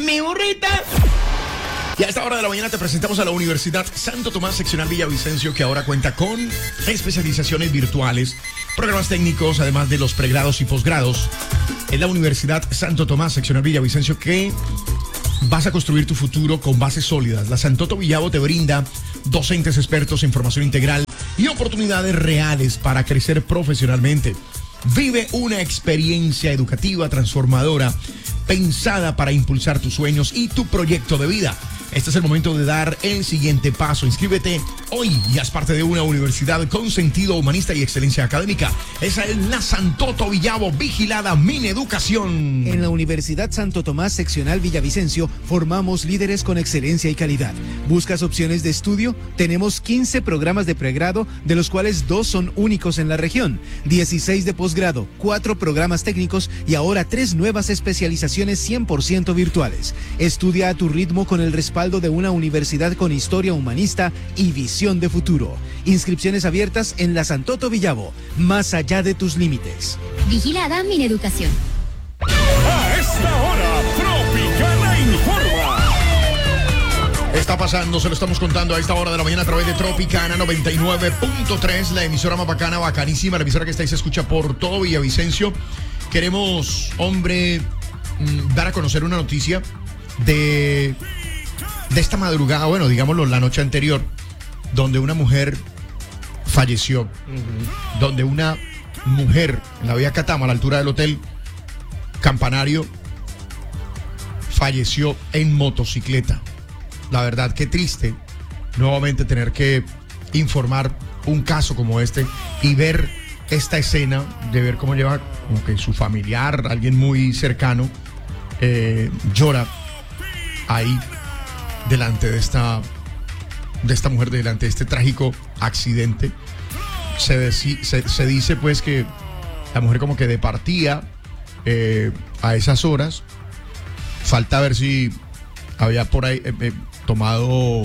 mi burrita. Y a esta hora de la mañana te presentamos a la Universidad Santo Tomás Seccional Villavicencio, que ahora cuenta con especializaciones virtuales, programas técnicos, además de los pregrados y posgrados. Es la Universidad Santo Tomás Seccional Villavicencio que vas a construir tu futuro con bases sólidas. La Santoto Villavo te brinda docentes expertos en formación integral y oportunidades reales para crecer profesionalmente. Vive una experiencia educativa transformadora pensada para impulsar tus sueños y tu proyecto de vida. Este es el momento de dar el siguiente paso. Inscríbete hoy y haz parte de una universidad con sentido humanista y excelencia académica. Esa es la Santoto Villavo, vigilada Mineducación. En la Universidad Santo Tomás Seccional Villavicencio formamos líderes con excelencia y calidad. ¿Buscas opciones de estudio? Tenemos 15 programas de pregrado, de los cuales 2 son únicos en la región, 16 de posgrado, 4 programas técnicos y ahora 3 nuevas especializaciones 100% virtuales. Estudia a tu ritmo con el respaldo de una universidad con historia humanista y visión de futuro. Inscripciones abiertas en la Santoto Villavo, más allá de tus límites. Vigilada Mineducación. A esta hora, Tropicana informa. Está pasando, se lo estamos contando a esta hora de la mañana a través de Tropicana 99.3, la emisora más bacana, bacanísima, la emisora que estáis se escucha por todo Villavicencio. Queremos, hombre, dar a conocer una noticia de esta madrugada, bueno, digámoslo, la noche anterior, donde una mujer falleció, donde una mujer en la vía Catama, a la altura del hotel Campanario, falleció en motocicleta. La verdad, qué triste nuevamente tener que informar un caso como este y ver esta escena, de ver cómo lleva como que su familiar, alguien muy cercano, llora ahí delante de esta mujer, delante de este trágico accidente. Se dice pues que la mujer como que departía a esas horas. Falta ver si había por ahí tomado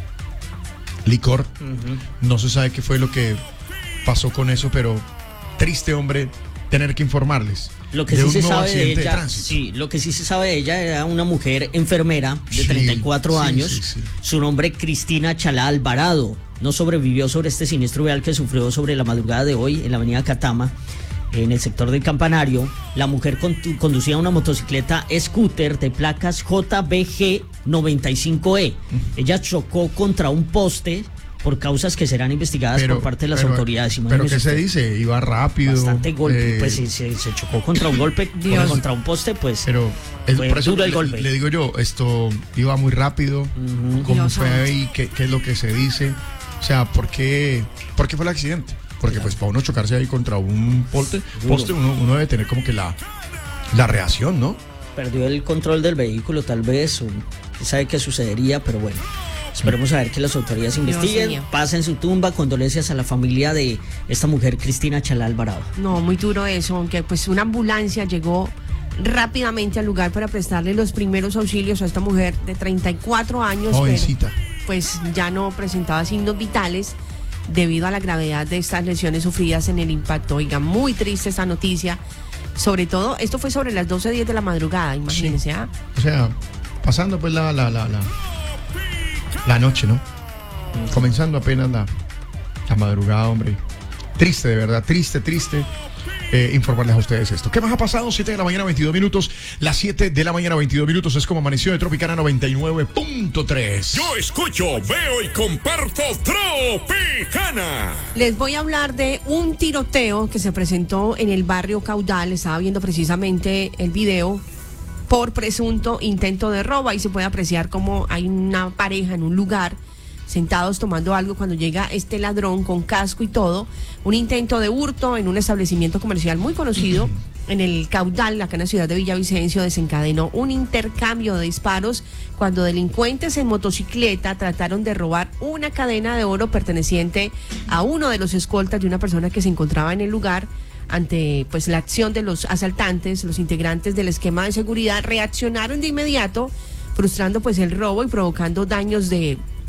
licor. No se sabe qué fue lo que pasó con eso, pero triste, hombre, tener que informarles. Lo que sí se sabe de ella, sí, lo que sí se sabe de ella era una mujer enfermera de 34 años. Sí. Su nombre, Cristina Chalá Alvarado. No sobrevivió sobre este siniestro vial que sufrió sobre la madrugada de hoy en la avenida Catama, en el sector del Campanario. La mujer conducía una motocicleta scooter de placas JBG 95E. Ella chocó contra un poste por causas que serán investigadas por parte de las autoridades. Pero ¿qué se dice? Iba rápido. Bastante golpe, pues se chocó contra un golpe, contra un poste, pues. Pero fue duro el golpe. Le digo yo, esto iba muy rápido. ¿Cómo fue ahí? ¿Qué es lo que se dice? O sea, ¿por qué fue el accidente? Porque pues para uno chocarse ahí contra un poste uno debe tener como que la reacción, ¿no? Perdió el control del vehículo, tal vez, o sabe qué sucedería, pero bueno. Esperemos a ver que las autoridades investiguen, pasen su tumba, condolencias a la familia de esta mujer, Cristina Chalá Alvarado. No, muy duro eso, aunque pues una ambulancia llegó rápidamente al lugar para prestarle los primeros auxilios a esta mujer de 34 años. Jovencita. Pero, pues ya no presentaba signos vitales debido a la gravedad de estas lesiones sufridas en el impacto. Oiga, muy triste esta noticia. Sobre todo, esto fue sobre las 12:10 de la madrugada, imagínense. Sí. O sea, pasando pues la noche, ¿no? Comenzando apenas la madrugada, hombre. Triste, de verdad, triste. Informarles a ustedes esto. ¿Qué más ha pasado? 7 de la mañana, 22 minutos. Las 7 de la mañana, 22 minutos es como amaneció de Tropicana 99.3. Yo escucho, veo y comparto Tropicana. Les voy a hablar de un tiroteo que se presentó en el barrio Caudal. Estaba viendo precisamente el video por presunto intento de robo. Ahí se puede apreciar cómo hay una pareja en un lugar sentados tomando algo cuando llega este ladrón con casco y todo. Un intento de hurto en un establecimiento comercial muy conocido en el Caudal, acá en la ciudad de Villavicencio. Desencadenó un intercambio de disparos cuando delincuentes en motocicleta trataron de robar una cadena de oro perteneciente a uno de los escoltas de una persona que se encontraba en el lugar. Ante pues la acción de los asaltantes, los integrantes del esquema de seguridad reaccionaron de inmediato, frustrando pues el robo y provocando daños de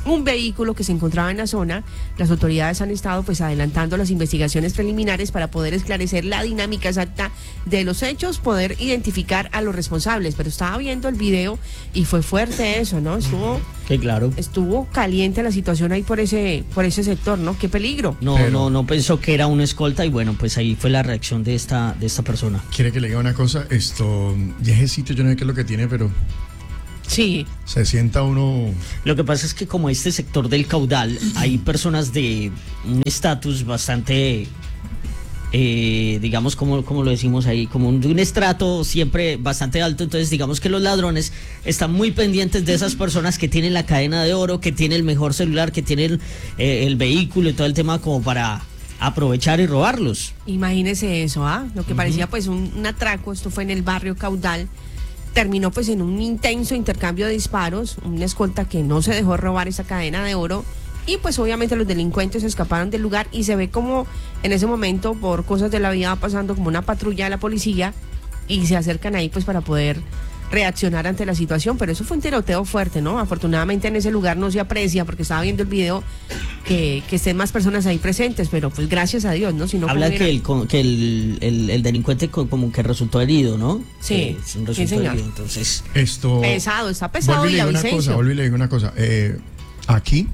un vehículo que se encontraba en la zona. Las autoridades han estado pues adelantando las investigaciones preliminares para poder esclarecer la dinámica exacta de los hechos, poder identificar a los responsables. Pero estaba viendo el video y fue fuerte eso, ¿no? Sí, claro. Estuvo caliente la situación ahí por ese sector, ¿no? Qué peligro. No pensó que era una escolta y bueno, pues ahí fue la reacción de esta persona. ¿Quiere que le diga una cosa? Y ese sitio yo no sé qué es lo que tiene, pero sí, se sienta uno. Lo que pasa es que como este sector del Caudal hay personas de un estatus bastante, digamos, como lo decimos ahí, como de un estrato siempre bastante alto. Entonces digamos que los ladrones están muy pendientes de esas personas que tienen la cadena de oro, que tienen el mejor celular, que tienen el vehículo y todo el tema como para aprovechar y robarlos. Imagínese eso, lo que parecía pues un atraco. Esto fue en el barrio Caudal. Terminó pues en un intenso intercambio de disparos, una escolta que no se dejó robar esa cadena de oro y pues obviamente los delincuentes escaparon del lugar y se ve como en ese momento por cosas de la vida va pasando como una patrulla de la policía y se acercan ahí pues para poder reaccionar ante la situación, pero eso fue un tiroteo fuerte, ¿no? Afortunadamente en ese lugar no se aprecia porque estaba viendo el video que estén más personas ahí presentes, pero pues gracias a Dios, ¿no? Si no habla que el delincuente como que resultó herido, ¿no? Sí, sí señor. Herido, entonces está pesado. Volví y le digo una cosa. Aquí,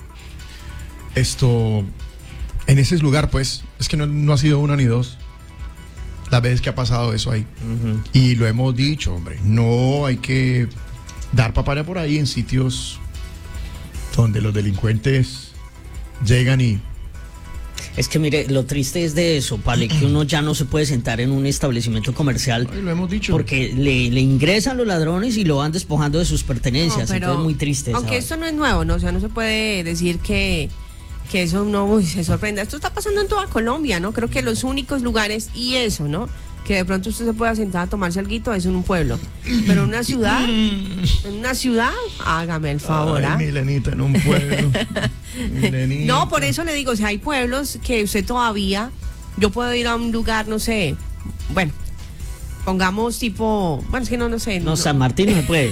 en ese lugar, pues, es que no ha sido una ni dos las veces que ha pasado eso ahí. Y lo hemos dicho, hombre, no hay que dar papaya por ahí en sitios donde los delincuentes llegan y... Es que mire, lo triste es de eso, Pale, que uno ya no se puede sentar en un establecimiento comercial. Ay, lo hemos dicho. Porque le ingresan los ladrones y lo van despojando de sus pertenencias. Entonces es muy triste. Aunque esto no es nuevo, ¿no? O sea, no se puede decir que eso no se sorprenda. Esto está pasando en toda Colombia, ¿no? Creo que los únicos lugares, y eso, ¿no? Que de pronto usted se pueda sentar a tomarse alguito es en un pueblo. Pero en una ciudad, hágame el favor. Ay, Milenita, en un pueblo. Milenita. No, por eso le digo, o sea, hay pueblos que usted todavía, yo puedo ir a un lugar, no sé, bueno, pongamos tipo, bueno, es que no sé. No, San Martín no se puede.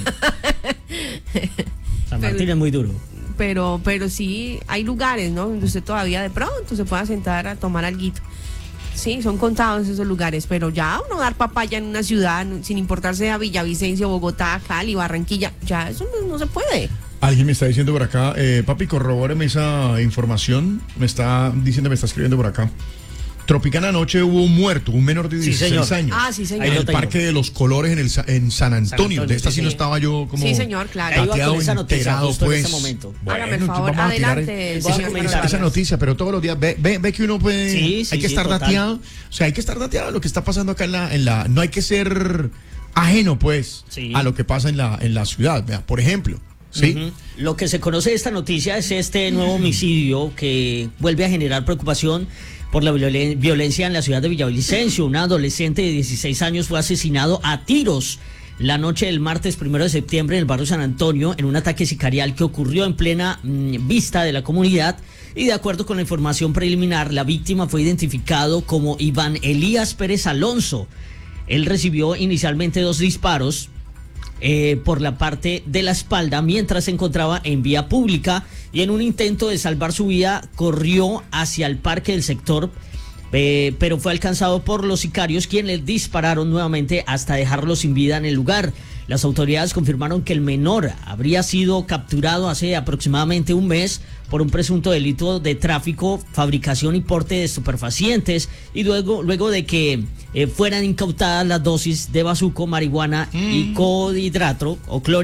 San Martín es muy duro. Pero sí hay lugares, ¿no? Donde usted todavía de pronto se pueda sentar a tomar alguito. Sí, son contados esos lugares, pero ya uno dar papaya en una ciudad, sin importarse a Villavicencio, Bogotá, Cali, Barranquilla, ya eso no se puede. Alguien me está diciendo por acá, papi, corrobóreme esa información. Me está escribiendo por acá. Tropicana anoche hubo un muerto, un menor de 16 años. Ah, sí, señor. En el Parque de los Colores en San Antonio. De esta sí no estaba yo como... Sí, señor, claro. Tateado, enterado, pues. En ese momento. Bueno, hágame el favor, vamos a tirar adelante, esa noticia, pero todos los días ve que uno puede... hay que estar dateado. O sea, hay que estar dateado a lo que está pasando acá en la no hay que ser ajeno, pues, a lo que pasa en la ciudad. Vea, por ejemplo... ¿Sí? Lo que se conoce de esta noticia es este nuevo homicidio que vuelve a generar preocupación por la violencia en la ciudad de Villavicencio. Un adolescente de 16 años fue asesinado a tiros la noche del martes 1 de septiembre en el barrio San Antonio en un ataque sicarial que ocurrió en plena vista de la comunidad. Y de acuerdo con la información preliminar, la víctima fue identificado como Iván Elías Pérez Alonso. Él recibió inicialmente 2 disparos por la parte de la espalda mientras se encontraba en vía pública y en un intento de salvar su vida corrió hacia el parque del sector, pero fue alcanzado por los sicarios quienes dispararon nuevamente hasta dejarlo sin vida en el lugar. Las autoridades confirmaron que el menor habría sido capturado hace aproximadamente un mes por un presunto delito de tráfico, fabricación y porte de estupefacientes y luego de que fueran incautadas las dosis de bazuco, marihuana y clorhidrato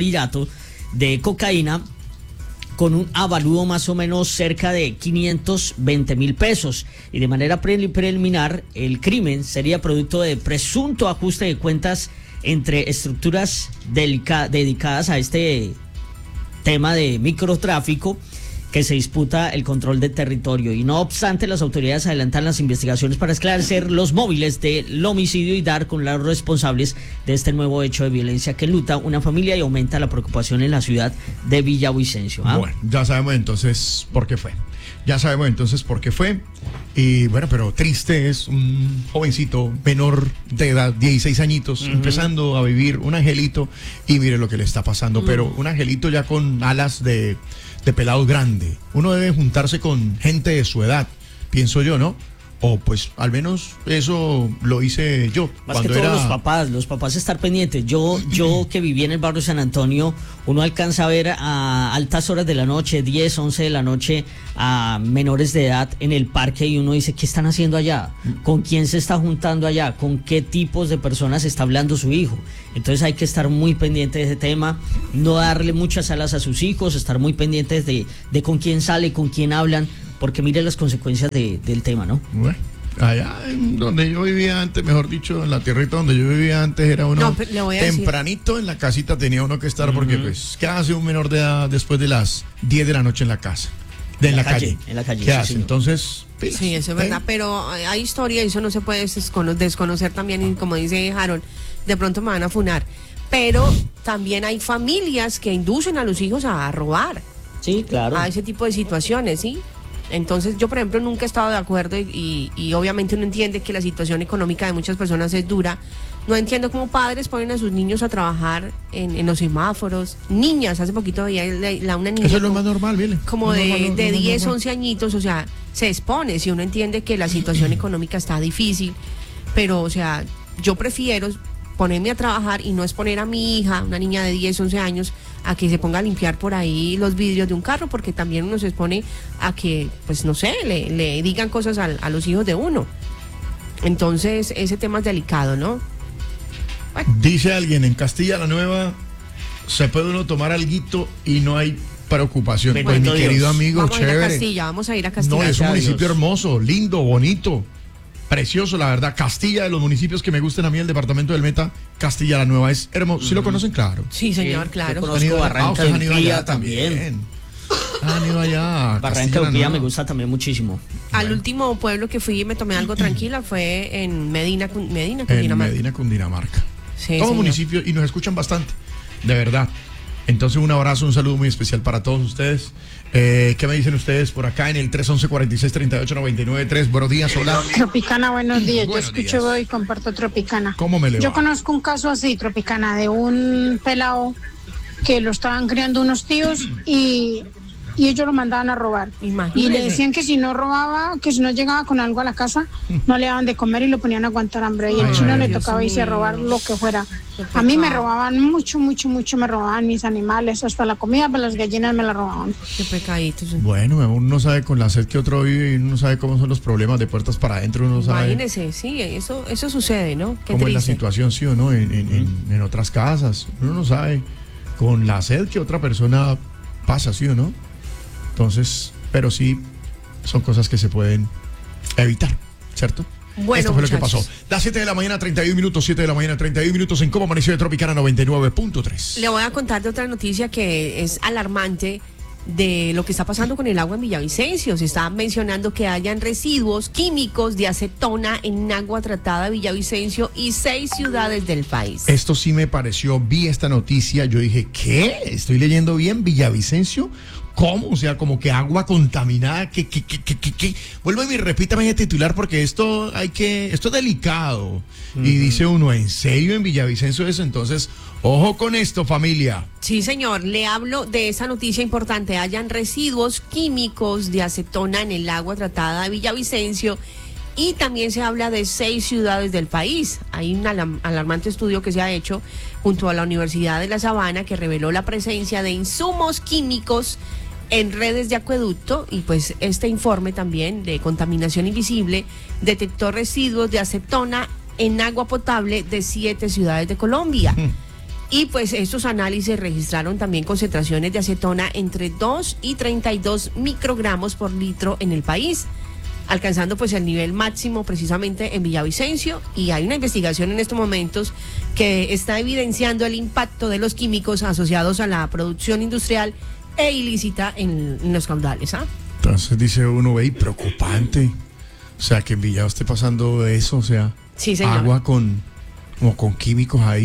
de cocaína con un avalúo más o menos cerca de 520,000 pesos. Y de manera preliminar, el crimen sería producto de presunto ajuste de cuentas entre estructuras dedicadas a este tema de microtráfico que se disputa el control del territorio. Y no obstante, las autoridades adelantan las investigaciones para esclarecer los móviles del homicidio y dar con los responsables de este nuevo hecho de violencia que enluta una familia y aumenta la preocupación en la ciudad de Villavicencio. Bueno, ya sabemos entonces por qué fue. Ya sabemos entonces por qué fue. Y bueno, pero triste, es un jovencito menor de edad, 16 añitos, empezando a vivir, un angelito, y mire lo que le está pasando. Pero un angelito ya con alas de pelado grande. Uno debe juntarse con gente de su edad, pienso yo, ¿no? O pues al menos eso lo hice yo. Más que todos los papás estar pendientes. Yo que viví en el barrio San Antonio, uno alcanza a ver a altas horas de la noche, 10, 11 de la noche, a menores de edad en el parque, y uno dice, ¿qué están haciendo allá? ¿Con quién se está juntando allá? ¿Con qué tipos de personas está hablando su hijo? Entonces hay que estar muy pendiente de ese tema, no darle muchas alas a sus hijos, estar muy pendientes de con quién sale, con quién hablan, porque mire las consecuencias del tema, ¿no? Bueno, allá en donde yo vivía antes, mejor dicho, en la tierrita donde yo vivía antes, era uno tempranito en la casita tenía uno que estar, porque pues, ¿qué hace un menor de edad después de las 10 de la noche en la casa? En la calle. En la calle, ¿Qué sí, hace? señor. Entonces, pilas, Sí, eso es verdad, pero hay historia y eso no se puede desconocer también, y como dice Harold, de pronto me van a funar. Pero también hay familias que inducen a los hijos a robar. Sí, claro. A ese tipo de situaciones, ¿sí? Entonces yo, por ejemplo, nunca he estado de acuerdo y obviamente uno entiende que la situación económica de muchas personas es dura. No entiendo cómo padres ponen a sus niños a trabajar en los semáforos. Niñas, hace poquito veía una niña. eso es lo más normal, Viene. Como de 10, 11 añitos, o sea, se expone. Si uno entiende que la situación económica está difícil, pero, o sea, yo prefiero ponerme a trabajar y no exponer a mi hija, una niña de 10, 11 años, a que se ponga a limpiar por ahí los vidrios de un carro, porque también uno se expone a que, pues no sé, le digan cosas a los hijos de uno. Entonces, ese tema es delicado, ¿no? Bueno. Dice alguien, en Castilla la Nueva se puede uno tomar alguito y no hay preocupación. Pues mi querido amigo, vamos chévere. Vamos a ir a Castilla. No, es un Gracias a municipio Dios. hermoso, lindo, bonito, precioso, la verdad. Castilla, de los municipios que me gustan a mí, el departamento del Meta, Castilla la Nueva es hermoso. ¿Sí lo conocen? Claro. Sí, señor, Sí, claro. yo conozco Barranca ustedes han de ido Upía allá también. Han ido allá. Barranca Castilla de la Upía Nueva. me gusta también muchísimo. Al último pueblo que fui y me tomé algo tranquila fue en Medina, En Cundinamarca. Medina, Cundinamarca. Sí, Todo señor. municipio, y nos escuchan bastante, de verdad. Entonces un abrazo, un saludo muy especial para todos ustedes. ¿Qué me dicen ustedes por acá en el 311-4638-993? Buenos días, hola. Tropicana, buenos días. Buenos Yo escucho días. y comparto Tropicana. ¿Cómo me le Yo va? conozco un caso así, Tropicana, de un pelado que lo estaban criando unos tíos y ellos lo mandaban a robar. Imagínese. Y le decían que si no robaba, que si no llegaba con algo a la casa, no le daban de comer y lo ponían a aguantar hambre. Y el chino le Dios tocaba irse a mío. robar lo que fuera. Qué A mí me pecado. robaban mucho, me robaban mis animales, hasta la comida para las gallinas me la robaban. Qué pecadito. Bueno, uno no sabe con la sed que otro vive y uno no sabe cómo son los problemas de puertas para adentro, uno no sabe Imagínese, sí, eso sucede, ¿no? Qué cómo es la triste. situación, sí o no, en otras casas. Uno no sabe con la sed que otra persona pasa, sí o no. Entonces, pero sí, son cosas que se pueden evitar, ¿cierto? Bueno, Esto fue lo que muchachos. pasó. Las 7 de la mañana, 31 minutos, 7 de la mañana, 31 minutos en Cómo Amaneció de Tropicana 99.3. Le voy a contar de otra noticia que es alarmante de lo que está pasando con el agua en Villavicencio. Se está mencionando que hayan residuos químicos de acetona en agua tratada de Villavicencio y 6 ciudades del país. Esto sí me pareció, vi esta noticia, yo dije, ¿qué? ¿Estoy leyendo bien? ¿Villavicencio? ¿Cómo? O sea, como que agua contaminada, ¿qué? Vuélveme y repítame el titular porque esto es delicado. Y dice uno, ¿en serio en Villavicencio eso? Entonces, ojo con esto, familia. Sí, señor, le hablo de esa noticia importante. Hayan residuos químicos de acetona en el agua tratada de Villavicencio y también se habla de 6 ciudades del país. Hay un alarmante estudio que se ha hecho junto a la Universidad de La Sabana que reveló la presencia de insumos químicos en redes de acueducto y pues este informe también de contaminación invisible detectó residuos de acetona en agua potable de 7 ciudades de Colombia. Y pues estos análisis registraron también concentraciones de acetona entre 2 y 32 microgramos por litro en el país, alcanzando pues el nivel máximo precisamente en Villavicencio. Y hay una investigación en estos momentos que está evidenciando el impacto de los químicos asociados a la producción industrial e ilícita en los caudales. Entonces dice uno, ve, preocupante. O sea, que en Villado esté pasando eso, o sea, Sí, señor. agua como con químicos ahí.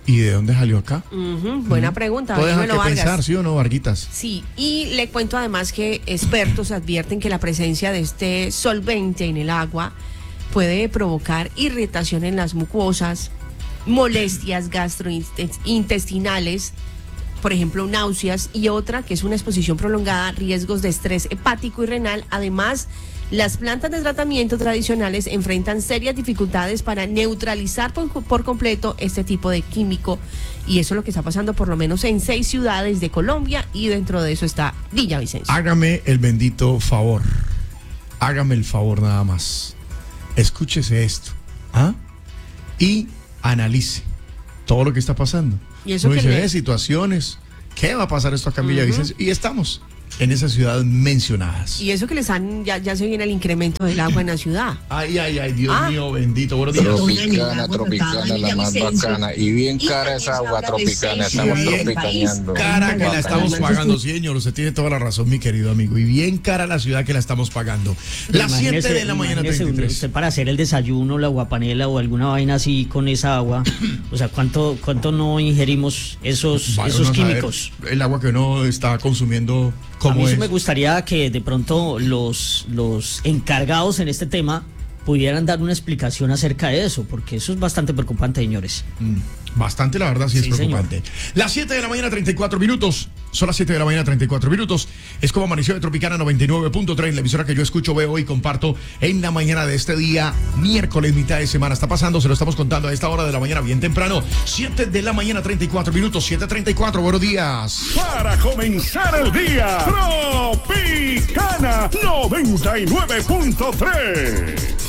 ¿Y de dónde salió acá? Buena pregunta. ¿Puedes Dímelo, Vargas. pensar, sí o no, Varguitas? Sí, y le cuento además que expertos advierten que la presencia de este solvente en el agua puede provocar irritación en las mucosas, molestias gastrointestinales, por ejemplo, náuseas, y otra que es una exposición prolongada, riesgos de estrés hepático y renal. Además, las plantas de tratamiento tradicionales enfrentan serias dificultades para neutralizar por completo este tipo de químico, y eso es lo que está pasando por lo menos en 6 ciudades de Colombia, y dentro de eso está Villavicencio. Hágame el bendito favor. Hágame el favor nada más. Escúchese esto. Y analice todo lo que está pasando. Y eso uno que dice, situaciones. ¿Qué va a pasar esto acá en Villavicencio? Y estamos en esas ciudades mencionadas. Y eso que les han, ya se viene el incremento del agua en la ciudad. Ay, Dios mío, bendito. Buenos días. Tropicana, la más bacana. Y bien cara esa agua tropicana. Estamos tropicaneando. Cara que la estamos pagando, señor. Usted tiene toda la razón, mi querido amigo. Y bien cara la ciudad que la estamos pagando. Las 7 de la mañana, 33. Usted para hacer el desayuno, la aguapanela o alguna vaina así con esa agua, o sea, ¿cuánto no ingerimos esos químicos? El agua que uno está consumiendo. A mí sí me gustaría que de pronto los encargados en este tema pudieran dar una explicación acerca de eso, porque eso es bastante preocupante, señores. Bastante, la verdad, sí es preocupante. Señor. Las 7 de la mañana, 34 minutos. Son las 7 de la mañana, 34 minutos. Es como amaneció de Tropicana 99.3, la emisora que yo escucho, veo y comparto en la mañana de este día, miércoles, mitad de semana. Está pasando, se lo estamos contando a esta hora de la mañana, bien temprano. 7 de la mañana, 34 minutos, 7:34. Buenos días. Para comenzar el día, Tropicana 99.3.